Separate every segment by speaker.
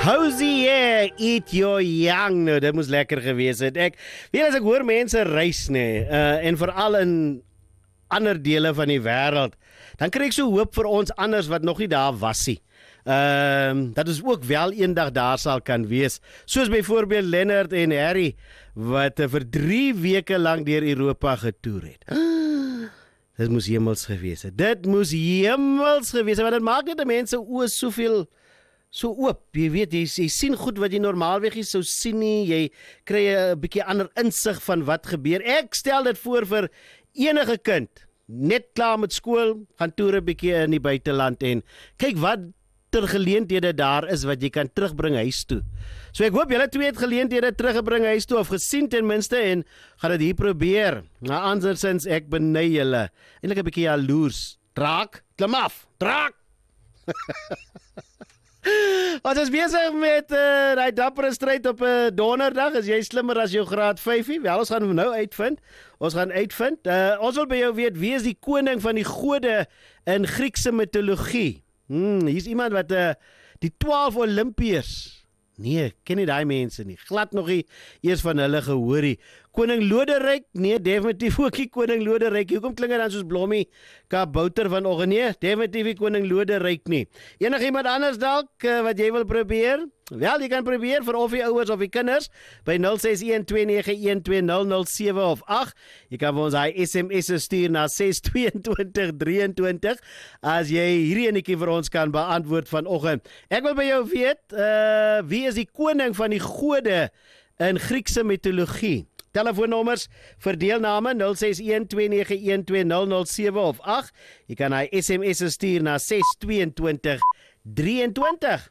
Speaker 1: Howsy, yeah, eat your young. Nou, dit moes lekker gewees het. Ek weet as ek hoor mense reis, en veral in ander dele van die wêreld, dan kry ek so hoop vir ons anders wat nog nie daar was nie. Dat ons ook wel eendag daar sal kan wees. Soos byvoorbeeld Leonard en Harry, wat vir 3 weke lang deur Europa getoer het. Dit moes hemels gewees het. Dit moes hemels gewees het, want dit maak net die mense oë so oop, jy weet, jy sien goed wat jy normaalweg nie sou sien nie, jy kry 'n bietjie ander insig van wat gebeur. Ek stel dit voor vir enige kind, net klaar met skool, gaan toer 'n bietjie in die buiteland en kyk wat ter geleenthede daar is wat jy kan terugbring huis toe. So ek hoop julle twee het geleenthede teruggebring huis toe, of gesien ten minste, en gaan dit hier probeer. Nou andersins, ek beny julle, eintlik 'n bietjie jaloers. Draak, klim af, draak! Ons is besig met die dappere stryd op 'n donderdag. Is jy slimmer as jou graad 5? Wel, ons gaan nou uitvind. Ons wil by jou weet, wie is die koning van die gode in Griekse mitologie? Hier is iemand wat die 12 Olimpiërs. Nee, ken nie daai mense nie. Glad nog nie eers van hulle gehoor nie. Koning Loderyk? Nee, definitief ook nie Koning Loderyk. Hoekom klink dit dan soos Blommie Kabouter vanoggend? Nee, definitief nie Koning Loderyk nie. Enigiemand anders dalk wat jy wil probeer? Wel, jy kan probeer vir of die ouers of die kinders by 0612912007 of 8. Jy kan vir ons hy SMS stuur na 62223 as jy hierdie enetjie vir ons kan beantwoord vanoggend. Ek wil by jou weet, wie is die koning van die gode in Griekse mitologie? Telefoonnommers vir deelname 0612912007 of 8. Jy kan hy SMS stuur na 62223.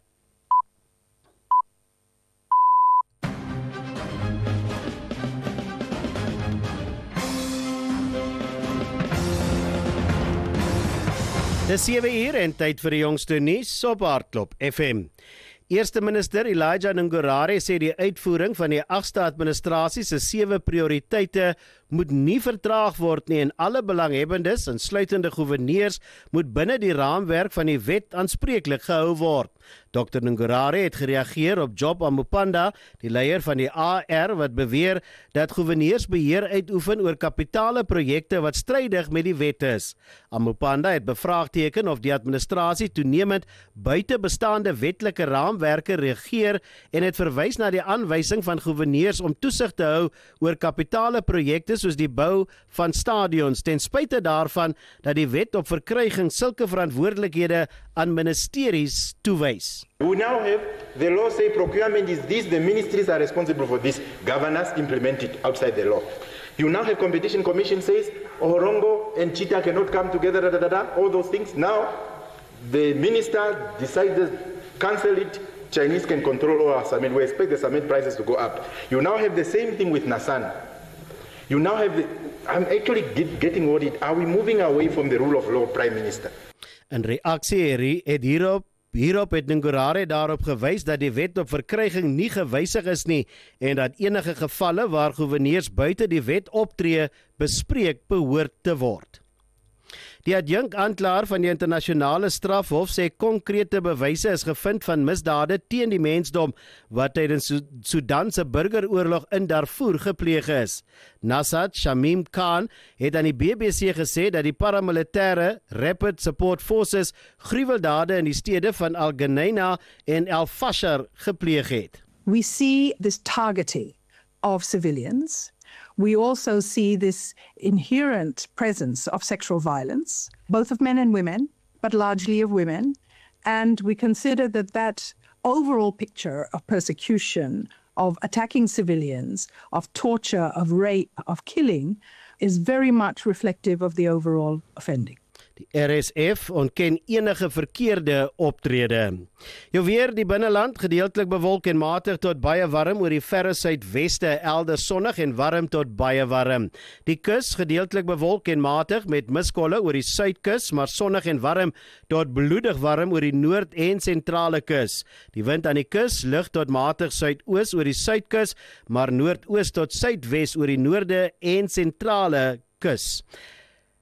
Speaker 1: Dis 7 uur en tyd vir die jongste nuus op Hardklop FM. Eerste minister Elijah Ngurare sê die uitvoering van die 8ste administrasie se 7 prioriteite moet nie vertraag word nie en alle belanghebbendes, insluitende goewerneurs, moet binne die raamwerk van die wet aanspreeklik gehou word. Dr. Ngurare het gereageer op Job Amopanda, die leier van die AR, wat beweer dat goewerneurs beheer uitoefen oor kapitale projekte wat strydig met die wet is. Amopanda het bevraagteken of die administrasie toenemend buite bestaande wetlike raamwerke reageer en het verwys na die aanwysing van goewerneurs om toesig te hou oor kapitale projekte soos die bou van stadions, ten spyte daarvan dat die wet op verkryging sulke verantwoordelikhede aan ministeries toewys.
Speaker 2: We now have the law say procurement is this, the ministries are responsible for this, governors implement it outside the law. You now have competition commission says Orongo and Cheetah cannot come together, all those things. Now the minister decided cancel it. Chinese can control all our cement. We expect the cement prices to go up. You now have the same thing with Nasan. You now have I'm actually getting worried. Are we moving away from the rule of law, Prime Minister?
Speaker 1: In reaksie het hierop het Ngurare daarop gewys dat die wet op verkryging nie gewysig is nie en dat enige gevalle waar goewerneurs buite die wet optree bespreek behoort te word. Die adjunk-aanklaer van die internasionale strafhof sê konkrete bewyse is gevind van misdade teen die mensdom wat tydens Sudan se burgeroorlog in Darfur gepleeg is. Nasad Shamim Khan het aan die BBC gesê dat die paramilitêre Rapid Support Forces gruweldade in die stede van Al-Geneina en Al-Fashar gepleeg het.
Speaker 3: We see this targeting of civilians. We also see this inherent presence of sexual violence, both of men and women, but largely of women. And we consider that overall picture of persecution, of attacking civilians, of torture, of rape, of killing, is very much reflective of the overall offending.
Speaker 1: Die RSF ontken enige verkeerde optrede. Jou weer, die binneland gedeeltelik bewolk en matig tot baie warm, oor die verre suidweste elders sonnig en warm tot baie warm. Die kus gedeeltelik bewolk en matig met miskolle oor die suidkus, maar sonnig en warm tot bloedig warm oor die noord en sentrale kus. Die wind aan die kus lig tot matig suidoos oor die suidkus, maar noordoos tot suidwes oor die noorde en sentrale kus.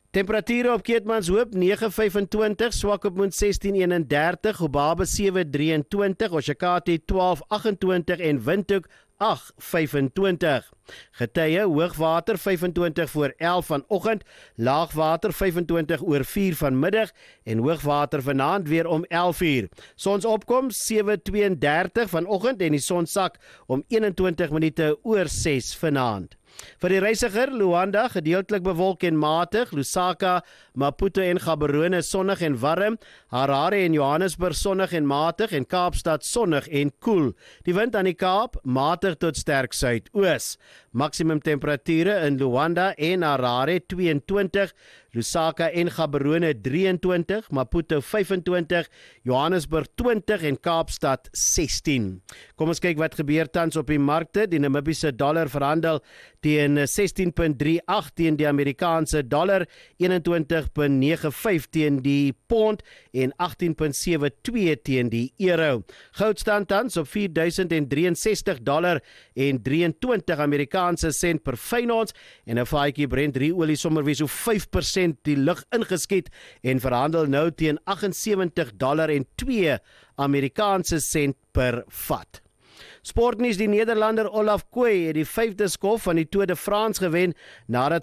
Speaker 1: Temperature op Keetmanshoop 9:25, Swakopmund 16:31, Gobaba 7:23, Oshakati 12:28 en Windhoek 8:25. Getye hoogwater 25 voor 11 vanoggend, laagwater 25 oor 4 vanmiddag en hoogwater vanaand weer om 11 uur. Sonsopkoms 7:32 vanoggend en die son sak om 21 minute oor 6 vanaand. Vir die reisiger, Luanda gedeeltelik bewolk en matig, Lusaka, Maputo en Gaborone sonnig en warm, Harare en Johannesburg sonnig en matig en Kaapstad sonnig en koel. Die wind aan die Kaap matig tot sterk suidoos. Maksimum temperature in Luanda en Harare 22, Lusaka en Gaborone 23, Maputo 25, Johannesburg 20 en Kaapstad 16. Kom ons kyk wat gebeur tans op die markte. Die Namibiese dollar verhandel teen 16.38 teen die Amerikaanse dollar, 21.95 teen die pond en 18.72 teen die euro. Goud staan tans op $4,063 en 23 Amerikaanse sent per fyn ons en 'n vaatjie Brent olie sommer weer so 5% die lug ingeskiet en verhandel nou teen $78 en 2 Amerikaanse sent per vat. Sportnuus: die Nederlander Olaf Kooi het die 5de skof van die Tour de France gewen nadat